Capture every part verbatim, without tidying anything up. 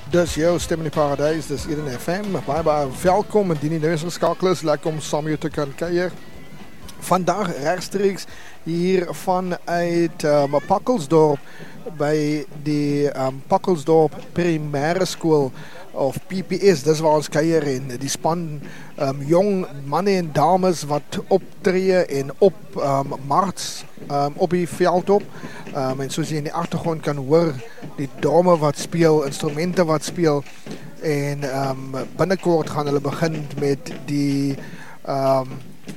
Dus jou stem in die paradijs, dis hier in F M. Baie baie welkom indien jy nou ingeskakel is, lekker om saam met jou te kan kuier. Vandag rechtstreeks hier vanuit um, Pakkelsdorp by die um, Pakkelsdorp Primaire School of P P S, dis waar ons kuier en die span um, jong manne en dames wat optree en op um, marts um, op die veld op. Um, en soos jy in die agtergrond kan hoor, die drome wat speel, instrumente wat speel en um, binnekort gaan hulle begin met die um,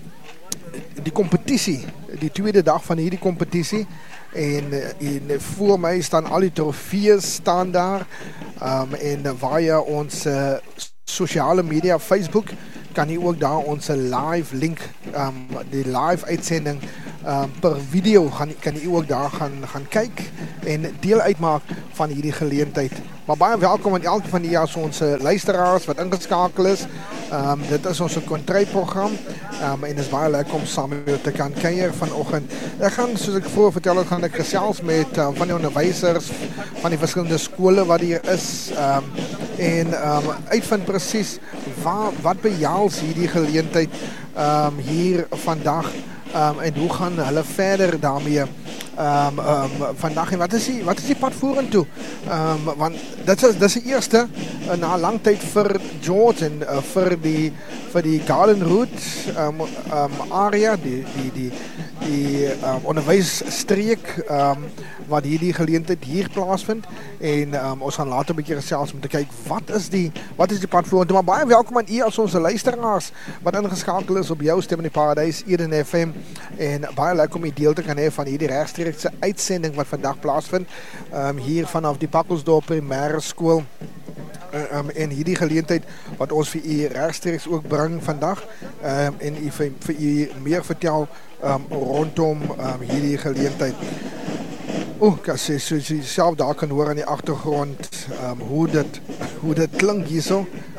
die kompetisie, die tweede dag van hierdie kompetisie en, en voor my staan al die trofees staan daar um, en via ons uh, sociale media, Facebook, kan jy ook daar ons live link, um, die live uitsending um, per video gaan, kan jy ook daar gaan, gaan kyk en deel uitmaak van hierdie geleentheid. Maar baie welkom aan elke van die as ons luisteraars wat ingeskakel is. Um, dit is ons kontryprogram um, en is baie lekker om saam met jou te kan kuier vanoggend. Ek gaan, soos ek voor vertel het, gaan ek gesels met um, van die onderwysers van die verskillende skole wat hier is um, en um, uitvind presies wat, wat behels hierdie geleentheid um, hier vandag um, en hoe gaan hulle verder daarmee Um, um, vandag en wat is die, wat is die pad vorentoe? Um, want dit is, dit is die eerste uh, na lang tyd vir George en uh, vir die vir die Garden Route um, um, area, die die die die um, onderwysstreek um, wat hierdie geleentheid hier plaasvind en um, ons gaan later 'n bietjie gesels om te kyk wat is die wat is die pad vorentoe. Maar baie welkom aan u as ons luisteraars wat ingeskakel is op jou stem in die paradijs hier in F M en baie lekker om u deel te kan hê van hierdie regstreekse uitsending wat vandag plaasvind um, hier vanaf die Pakkelsdorp Primaire School. Uh, um, en hierdie geleentheid wat ons vir u regstreeks ook bring vandag um, en u vir, vir u meer vertel um, rondom um, hierdie geleentheid. Oeh, as jy so, so, self daar kan hoor aan die agtergrond um, hoe dit hoe dit klink hierso.